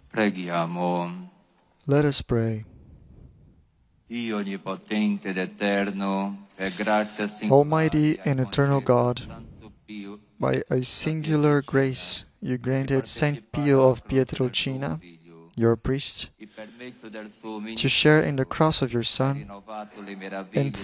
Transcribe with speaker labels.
Speaker 1: Preghiamo.
Speaker 2: Let us pray.
Speaker 1: Dio onnipotente ed eterno, per grazia
Speaker 2: Almighty
Speaker 1: singolare,
Speaker 2: and eternal God,
Speaker 1: Santo Pio,
Speaker 2: by a singular grace you granted Saint Pio of Pietrelcina, your priest, to share in the cross of your Son, and